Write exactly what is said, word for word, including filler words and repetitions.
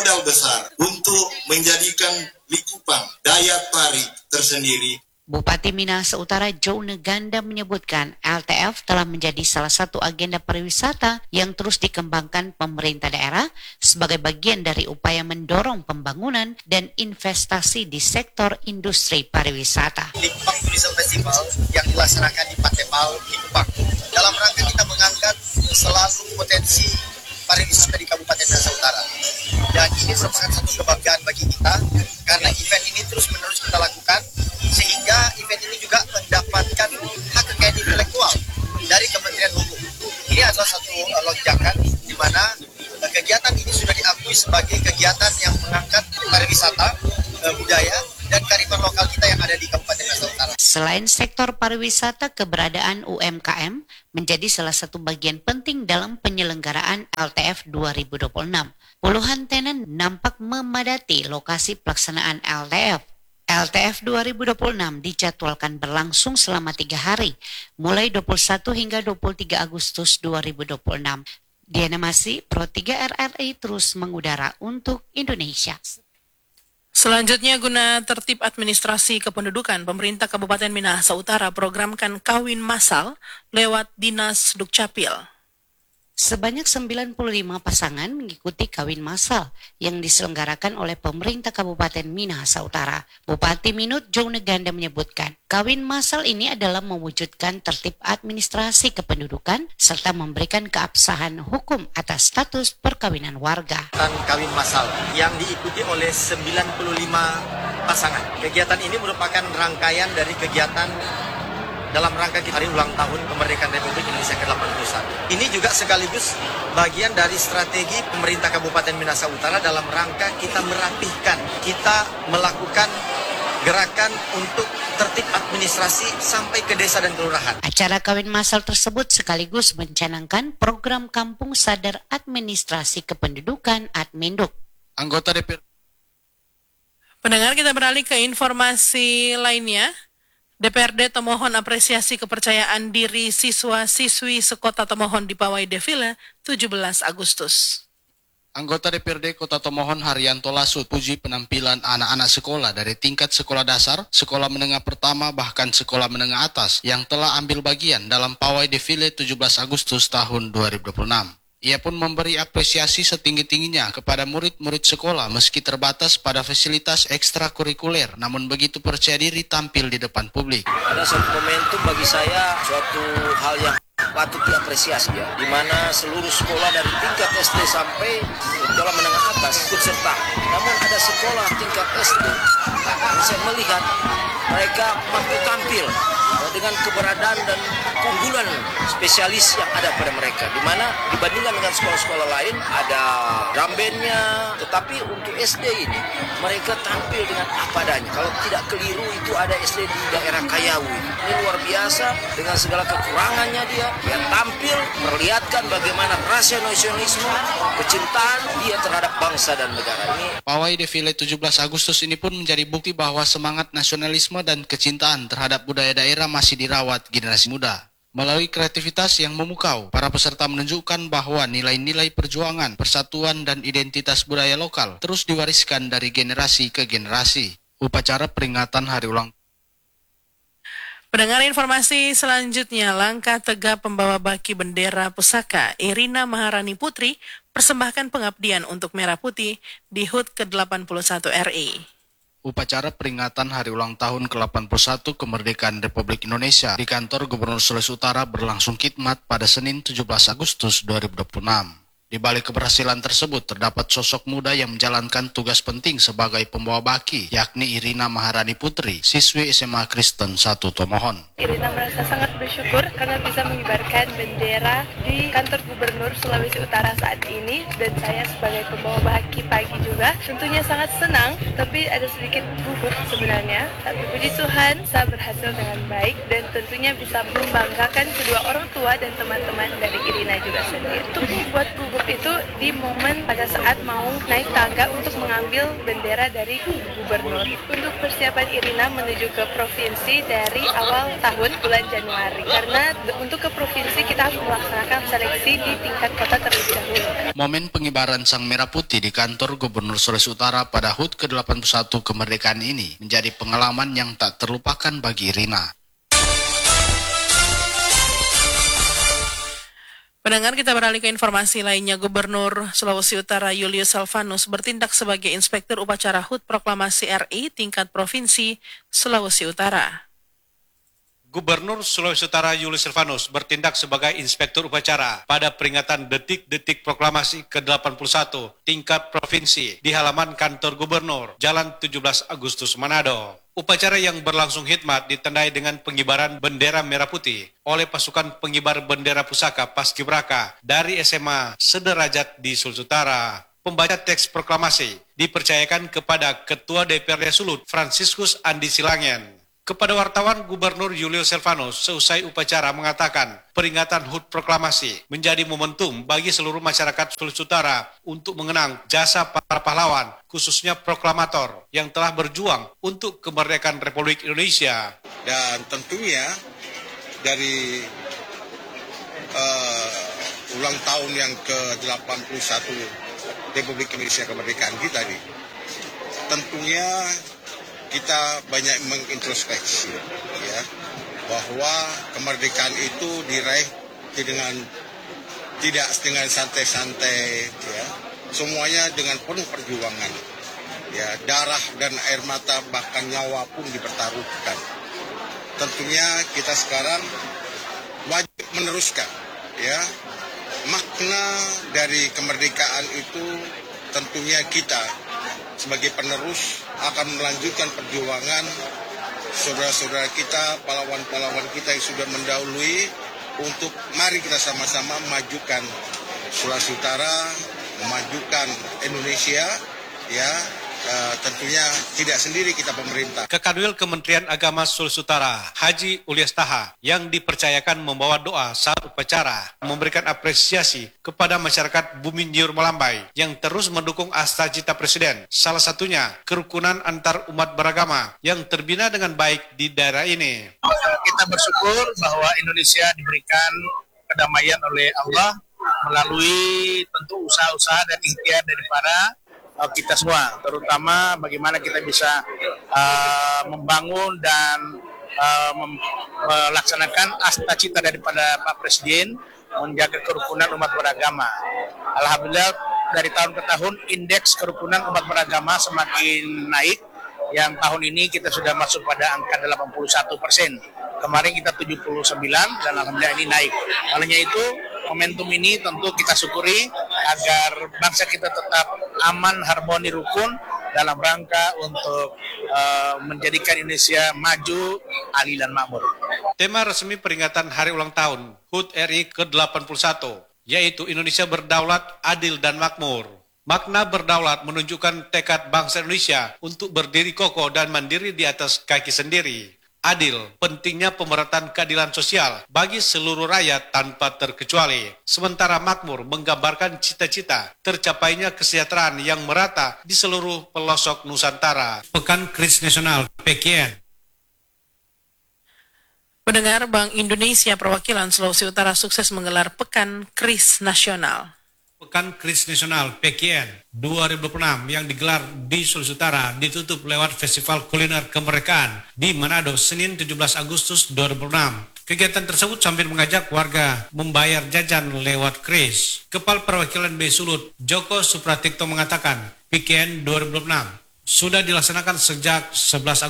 modal besar untuk menjadikan Likupang daya tarik tersendiri. Bupati Minahasa Utara Jone Ganda menyebutkan L T F telah menjadi salah satu agenda pariwisata yang terus dikembangkan pemerintah daerah sebagai bagian dari upaya mendorong pembangunan dan investasi di sektor industri pariwisata. Likupang Tourism Festival yang dilaksanakan di Patepal, Likupang, dalam rangka kita mengangkat selalu potensi pariwisata di Kabupaten Minahasa Utara. Dan ini merupakan satu kebanggaan bagi kita karena event ini terus-menerus kita lakukan sehingga event ini juga mendapatkan hak kekayaan intelektual dari Kementerian Hukum. Ini adalah satu uh, lonjakan di mana uh, kegiatan ini sudah diakui sebagai kegiatan yang mengangkat pariwisata, uh, budaya, dan kearifan lokal kita yang ada di Kabupaten Minahasa Utara. Selain sektor pariwisata, keberadaan U M K M menjadi salah satu bagian penting dalam penyelenggaraan L T F dua ribu dua puluh enam. Puluhan tenan nampak memadati lokasi pelaksanaan L T F. L T F dua ribu dua puluh enam dijadwalkan berlangsung selama tiga hari, mulai dua puluh satu hingga dua puluh tiga Agustus dua ribu dua puluh enam. Diana Masih, Pro tiga R R I terus mengudara untuk Indonesia. Selanjutnya, guna tertib administrasi kependudukan, pemerintah Kabupaten Minahasa Utara programkan kawin massal lewat Dinas Dukcapil. Sebanyak sembilan puluh lima pasangan mengikuti kawin massal yang diselenggarakan oleh pemerintah Kabupaten Minahasa Utara. Bupati Minut Jone Ganda menyebutkan, kawin massal ini adalah mewujudkan tertib administrasi kependudukan serta memberikan keabsahan hukum atas status perkawinan warga. Kawin massal yang diikuti oleh sembilan puluh lima pasangan. Kegiatan ini merupakan rangkaian dari kegiatan dalam rangka hari ulang tahun kemerdekaan Republik Indonesia ke delapan puluh satu. Ini juga sekaligus bagian dari strategi pemerintah Kabupaten Minahasa Utara dalam rangka kita merapihkan, kita melakukan gerakan untuk tertib administrasi sampai ke desa dan kelurahan. Acara kawin massal tersebut sekaligus mencanangkan program Kampung Sadar Administrasi Kependudukan Adminduk. Anggota D P R. Pendengar, kita beralih ke informasi lainnya. D P R D Tomohon apresiasi kepercayaan diri siswa-siswi sekota Tomohon di pawai defile tujuh belas Agustus. Anggota D P R D Kota Tomohon Haryanto Lasut puji penampilan anak-anak sekolah dari tingkat sekolah dasar, sekolah menengah pertama, bahkan sekolah menengah atas yang telah ambil bagian dalam pawai defile tujuh belas Agustus tahun dua ribu dua puluh enam. Ia pun memberi apresiasi setinggi-tingginya kepada murid-murid sekolah meski terbatas pada fasilitas ekstrakurikuler, namun begitu percaya diri tampil di depan publik. Ada suatu momentum bagi saya, suatu hal yang patut diapresiasi ya, di mana seluruh sekolah dari tingkat S D sampai sekolah menengah atas ikut serta. Namun ada sekolah tingkat S D yang saya melihat mereka mampu tampil dengan keberadaan dan keunggulan spesialis yang ada pada mereka, di mana dibandingkan dengan sekolah-sekolah lain ada drum bandnya, tetapi untuk S D ini mereka tampil dengan apa adanya. Kalau tidak keliru itu ada S D di daerah Kayawi. Ini luar biasa dengan segala kekurangannya dia, dia tampil memperlihatkan bagaimana rasa nasionalisme, kecintaan dia terhadap bangsa dan negara ini. Pawai defile tujuh belas Agustus ini pun menjadi bukti bahwa semangat nasionalisme dan kecintaan terhadap budaya daerah masih dirawat generasi muda. Melalui kreativitas yang memukau, para peserta menunjukkan bahwa nilai-nilai perjuangan, persatuan, dan identitas budaya lokal terus diwariskan dari generasi ke generasi. Upacara peringatan Hari Ulang Pendengar, informasi selanjutnya, langkah tegap pembawa baki bendera pusaka Irina Maharani Putri persembahkan pengabdian untuk Merah Putih di H U T ke delapan puluh satu R I. Upacara peringatan Hari Ulang Tahun ke delapan puluh satu Kemerdekaan Republik Indonesia di kantor Gubernur Sulawesi Utara berlangsung khidmat pada Senin tujuh belas Agustus dua ribu dua puluh enam. Di balik keberhasilan tersebut terdapat sosok muda yang menjalankan tugas penting sebagai pembawa baki, yakni Irina Maharani Putri, siswi S M A Kristen satu Tomohon. Irina merasa sangat bersyukur karena bisa mengibarkan bendera di kantor Gubernur Sulawesi Utara saat ini, dan saya sebagai pembawa baki pagi juga tentunya sangat senang, tapi ada sedikit gugup sebenarnya. Tapi puji Tuhan saya berhasil dengan baik dan tentunya bisa membanggakan kedua orang tua dan teman-teman dari Irina juga sendiri. Untuk membuat gugup cukup itu di momen pada saat mau naik tangga untuk mengambil bendera dari gubernur. Untuk persiapan Irina menuju ke provinsi dari awal tahun bulan Januari. Karena untuk ke provinsi kita harus melaksanakan seleksi di tingkat kota terlebih dahulu. Momen pengibaran Sang Merah Putih di kantor Gubernur Sulawesi Utara pada H U T ke delapan puluh satu kemerdekaan ini menjadi pengalaman yang tak terlupakan bagi Irina. Pendengar, kita beralih ke informasi lainnya. Gubernur Sulawesi Utara Julius Silvanus bertindak sebagai Inspektur Upacara H U T Proklamasi R I tingkat Provinsi Sulawesi Utara. Gubernur Sulawesi Utara Julius Silvanus bertindak sebagai Inspektur Upacara pada peringatan detik-detik proklamasi ke delapan puluh satu tingkat provinsi di halaman kantor Gubernur, Jalan tujuh belas Agustus, Manado. Upacara yang berlangsung hikmat ditandai dengan pengibaran bendera merah putih oleh pasukan pengibar bendera pusaka Paskibraka dari S M A sederajat di Sulawesi Utara. Pembaca teks proklamasi dipercayakan kepada Ketua D P R D Sulut, Franciscus Andi Silangen. Kepada wartawan, Gubernur Julius Silvanus seusai upacara mengatakan peringatan H U T Proklamasi menjadi momentum bagi seluruh masyarakat Sulawesi Utara untuk mengenang jasa para pahlawan, khususnya proklamator yang telah berjuang untuk kemerdekaan Republik Indonesia. Dan tentunya dari uh, ulang tahun yang ke delapan puluh satu Republik Indonesia kemerdekaan kita ini, tentunya kita banyak mengintrospeksi ya, bahwa kemerdekaan itu diraih dengan tidak dengan santai-santai ya, semuanya dengan penuh perjuangan ya, darah dan air mata bahkan nyawa pun dipertaruhkan. Tentunya kita sekarang wajib meneruskan ya, makna dari kemerdekaan itu tentunya kita sebagai penerus akan melanjutkan perjuangan saudara-saudara kita, pahlawan-pahlawan kita yang sudah mendahului, untuk mari kita sama-sama majukan Sulawesi Utara, memajukan Indonesia ya. Uh, tentunya tidak sendiri kita pemerintah. Kekanwil Kementerian Agama Sulawesi Utara, Haji Ulias Taha, yang dipercayakan membawa doa saat upacara, memberikan apresiasi kepada masyarakat Bumi Nyiur Melambai yang terus mendukung asta-cita Presiden. Salah satunya kerukunan antar umat beragama yang terbina dengan baik di daerah ini. Kita bersyukur bahwa Indonesia diberikan kedamaian oleh Allah melalui tentu usaha-usaha dan ikhtiar dari para kita semua, terutama bagaimana kita bisa uh, membangun dan uh, mem- melaksanakan asta-cita daripada Pak Presiden menjaga kerukunan umat beragama. Alhamdulillah dari tahun ke tahun indeks kerukunan umat beragama semakin naik. Yang tahun ini kita sudah masuk pada angka delapan puluh satu persen. Kemarin kita tujuh puluh sembilan dan alhamdulillah ini naik. Olehnya itu momentum ini tentu kita syukuri agar bangsa kita tetap aman, harmoni, rukun dalam rangka untuk uh, menjadikan Indonesia maju, adil dan makmur. Tema resmi peringatan Hari Ulang Tahun H U T R I ke delapan puluh satu yaitu Indonesia Berdaulat, Adil dan Makmur. Makna berdaulat menunjukkan tekad bangsa Indonesia untuk berdiri kokoh dan mandiri di atas kaki sendiri. Adil, pentingnya pemerataan keadilan sosial bagi seluruh rakyat tanpa terkecuali. Sementara makmur menggambarkan cita-cita tercapainya kesejahteraan yang merata di seluruh pelosok Nusantara. Pekan Kris Nasional P K N. Pendengar, Bank Indonesia Perwakilan Sulawesi Utara sukses menggelar Pekan Kris Nasional. Pekan Kris Nasional P K N dua ribu dua puluh enam yang digelar di Sulawesi Utara ditutup lewat Festival Kuliner Kemerdekaan di Manado Senin tujuh belas Agustus dua ribu enam. Kegiatan tersebut sambil mengajak warga membayar jajan lewat kris. Kepala Perwakilan B Sulut Joko Supratikto mengatakan P K N dua ribu dua puluh enam sudah dilaksanakan sejak sebelas